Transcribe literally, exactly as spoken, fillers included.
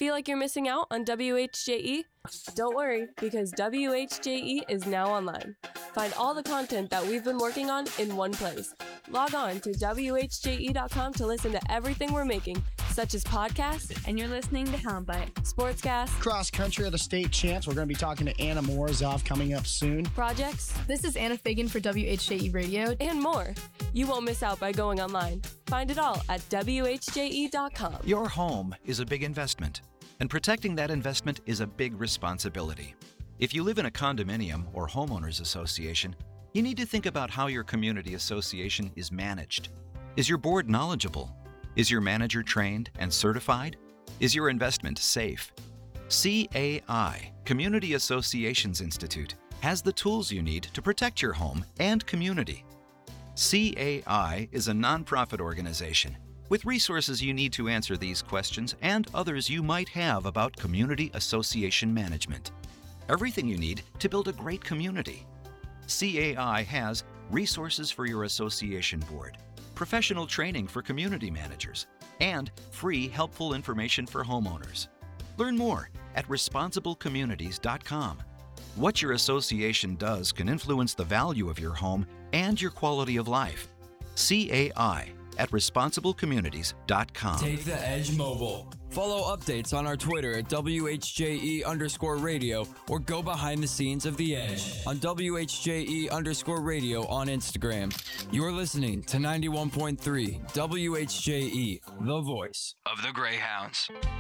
Feel like you're missing out on W H J E? Don't worry, because W H J E is now online. Find all the content that we've been working on in one place. Log on to W H J E dot com to listen to everything we're making, such as podcasts, And you're listening to Houndbite. sportscasts, Cross country of the state champs. We're going to be talking to Anna Morozov coming up soon. projects, This is Anna Fagan for W H J E Radio. and more. You won't miss out by going online. Find it all at W H J E dot com. Your home is a big investment, and protecting that investment is a big responsibility. If you live in a condominium or homeowners association, you need to think about how your community association is managed. Is your board knowledgeable? Is your manager trained and certified? Is your investment safe? C A I, Community Associations Institute, has the tools you need to protect your home and community. C A I is a nonprofit organization with resources you need to answer these questions and others you might have about community association management. Everything you need to build a great community. C A I has resources for your association board, professional training for community managers, and free helpful information for homeowners. Learn more at responsible communities dot com. What your association does can influence the value of your home and your quality of life. C A I at responsible communities dot com. Take the Edge Mobile. Follow updates on our Twitter at W H J E underscore radio or go behind the scenes of The Edge on W H J E underscore radio on Instagram. You're listening to ninety-one point three W H J E, the voice of the Greyhounds.